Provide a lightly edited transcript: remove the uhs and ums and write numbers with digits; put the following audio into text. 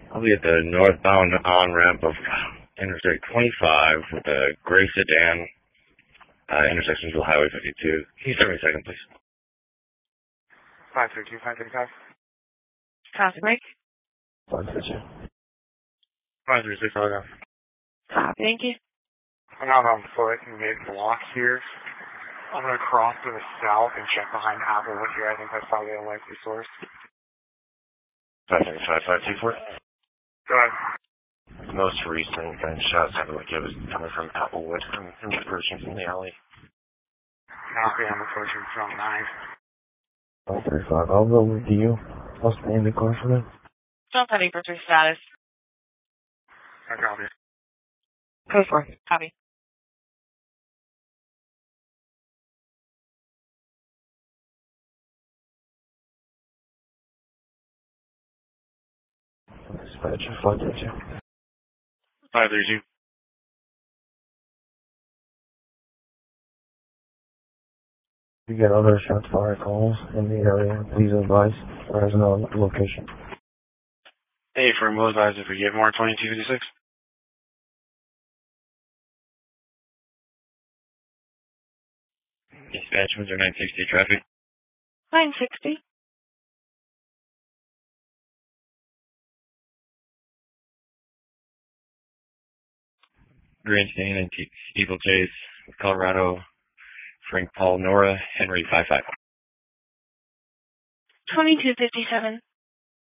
I'll be at the northbound on-ramp of Interstate 25 with the gray sedan, intersection to Highway 52. Can you start me a second, please? 532, 535. Copy, Mike. 532. 536, I'll go. Copy, thank you. I'm out on foot in mid-block here. I'm going to cross to the south and check behind Applewood here. I think that's probably a likely source. 535, 524. Go ahead. Most recent gunshots sounded like it was coming from Applewood and approaching from the alley. Copy, I'm approaching from 9. 535, I'll go with you. I'll stay in the car for now. Don't have any pursuit status. I copy. Code 4. Copy. Dispatcher, 532. 532. If you get other shots fired calls in the area, please advise Fresno location. Hey, firm will advise if we get more 2256. Dispatch, was there 960 traffic? 960. Grandstand and Steeplechase, Colorado, Frank Paul, Nora, Henry 55. 2257.